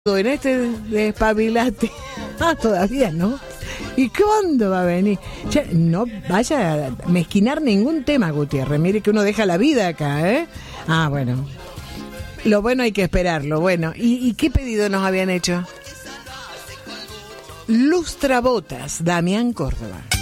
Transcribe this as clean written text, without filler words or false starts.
En este despabilate. Todavía no. ¿Y cuándo va a venir? Ya, no vaya a mezquinar ningún tema, Gutiérrez. Mire que uno deja la vida acá, ¿eh? Bueno. Lo bueno hay que esperarlo. Bueno, ¿y qué pedido nos habían hecho? Lustrabotas, Damián Córdoba.